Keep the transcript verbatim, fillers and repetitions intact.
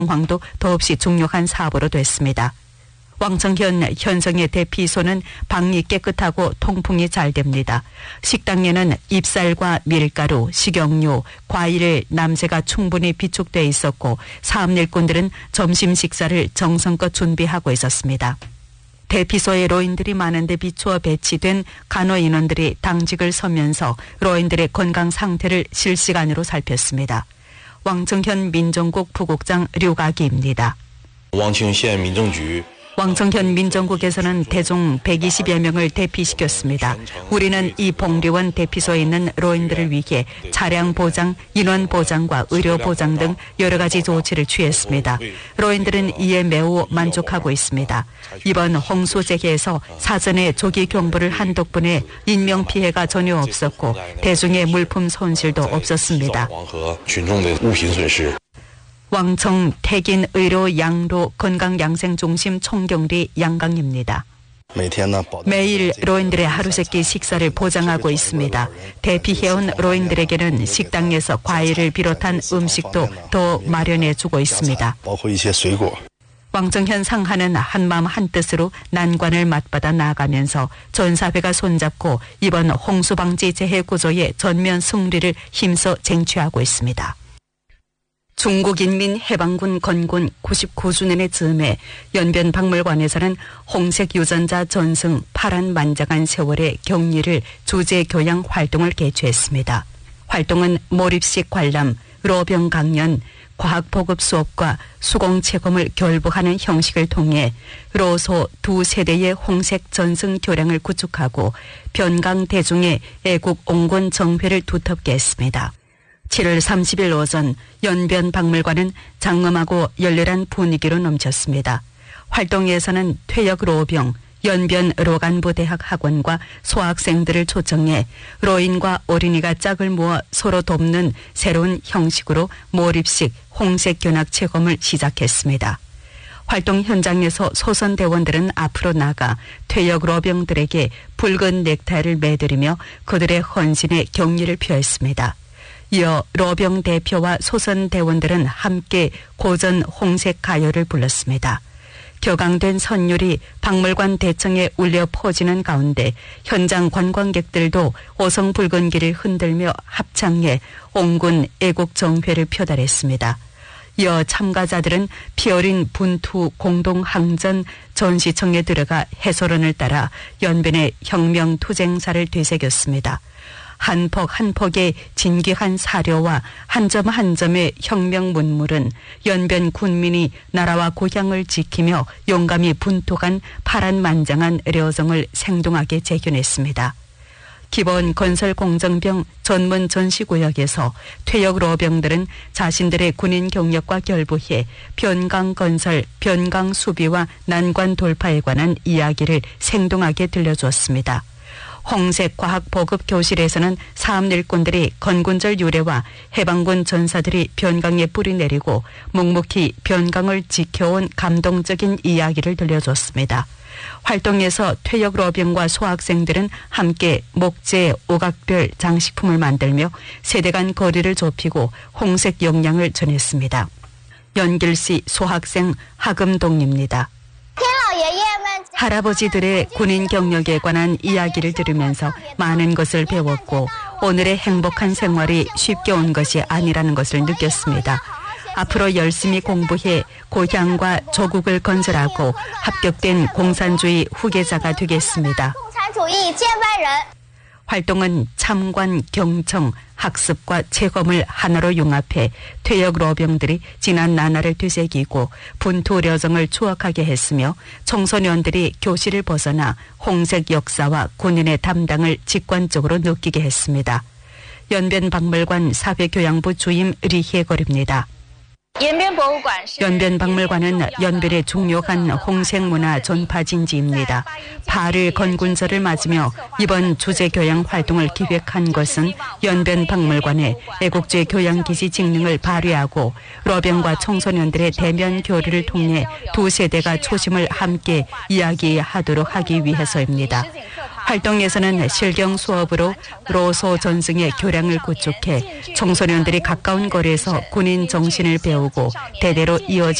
황도 더없이 중요한 사업으로 됐습니다. 왕청현 현성의 대피소는 방이 깨끗하고 통풍이 잘 됩니다. 식당에는 잎살과 밀가루, 식용유, 과일, 남새가 충분히 비축돼 있었고 사업 일꾼들은 점심 식사를 정성껏 준비하고 있었습니다. 대피소에 로인들이 많은데 비추어 배치된 간호 인원들이 당직을 서면서 로인들의 건강 상태를 실시간으로 살폈습니다. 왕청현 민정국 부국장 류가기입니다. 왕청현 민정局 왕청현 민정국에서는 대중 백이십여 명을 대피시켰습니다. 우리는 이 봉리원 대피소에 있는 로인들을 위해 차량 보장, 인원 보장과 의료 보장 등 여러 가지 조치를 취했습니다. 로인들은 이에 매우 만족하고 있습니다. 이번 홍수 재해에서 사전에 조기 경보를 한 덕분에 인명피해가 전혀 없었고 대중의 물품 손실도 없었습니다. 왕청 태긴 의료 양로 건강양생중심 총경리 양강입니다. 매일 로인들의 하루세끼 식사를 보장하고 있습니다. 대피해온 로인들에게는 식당에서 과일을 비롯한 음식도 더 마련해주고 있습니다. 왕청현 상하는 한마음 한뜻으로 난관을 맞받아 나아가면서 전사회가 손잡고 이번 홍수방지 재해구조의 전면 승리를 힘써 쟁취하고 있습니다. 중국인민해방군 건군 구십구 주년의 즈음에 연변박물관에서는 홍색 유전자 전승 파란만장한 세월의 격리를 주제 교양 활동을 개최했습니다. 활동은 몰입식 관람, 로병 강연, 과학보급 수업과 수공체검을 결부하는 형식을 통해 로소 두 세대의 홍색 전승 교량을 구축하고 변강 대중의 애국 옹군 정회를 두텁게 했습니다. 칠월 삼십일 오전 연변박물관은 장엄하고 열렬한 분위기로 넘쳤습니다. 활동에서는 퇴역 로병, 연변 로간부대학 학원과 소학생들을 초청해 로인과 어린이가 짝을 모아 서로 돕는 새로운 형식으로 몰입식 홍색 견학 체험을 시작했습니다. 활동 현장에서 소선대원들은 앞으로 나가 퇴역 로병들에게 붉은 넥타이를 매드리며 그들의 헌신에 격려를 표했습니다. 이어 로병 대표와 소선 대원들은 함께 고전 홍색 가요를 불렀습니다. 격앙된 선율이 박물관 대청에 울려 퍼지는 가운데 현장 관광객들도 오성 붉은기를 흔들며 합창해 옹군 애국 정회를 표달했습니다. 이어 참가자들은 피어린 분투 공동항전 전시청에 들어가 해설원을 따라 연변의 혁명 투쟁사를 되새겼습니다. 한 폭 한 폭의 진귀한 사료와 한 점 한 점의 혁명 문물은 연변 군민이 나라와 고향을 지키며 용감히 분투한 파란만장한 려정을 생동하게 재현했습니다. 기본 건설 공정병 전문 전시구역에서 퇴역 로병들은 자신들의 군인 경력과 결부해 변강 건설, 변강 수비와 난관 돌파에 관한 이야기를 생동하게 들려주었습니다. 홍색 과학 보급 교실에서는 사업 일꾼들이 건군절 유래와 해방군 전사들이 변강에 뿌리 내리고 묵묵히 변강을 지켜온 감동적인 이야기를 들려줬습니다. 활동에서 퇴역 로병과 소학생들은 함께 목재, 오각별 장식품을 만들며 세대 간 거리를 좁히고 홍색 역량을 전했습니다. 연길시 소학생 하금동입니다. 할아버지들의 군인 경력에 관한 이야기를 들으면서 많은 것을 배웠고 오늘의 행복한 생활이 쉽게 온 것이 아니라는 것을 느꼈습니다. 앞으로 열심히 공부해 고향과 조국을 건설하고 합격된 공산주의 후계자가 되겠습니다. 활동은 참관, 경청, 학습과 체검을 하나로 융합해 퇴역 로병들이 지난 나날을 되새기고 분투 려정을 추억하게 했으며 청소년들이 교실을 벗어나 홍색 역사와 군인의 담당을 직관적으로 느끼게 했습니다. 연변박물관 사회교양부 주임 리혜걸입니다. 연변박물관은 연변의 중요한 홍색문화 전파진지입니다. 발을 건군절을 맞으며 이번 주제교양 활동을 기획한 것은 연변박물관의 애국주의 교양기지 직능을 발휘하고 로병과 청소년들의 대면 교류를 통해 두 세대가 초심을 함께 이야기하도록 하기 위해서입니다. 활동에서는 실경 수업으로 로소 전승의 교량을 구축해 청소년들이 가까운 거리에서 군인 정신을 배우고 대대로 이어진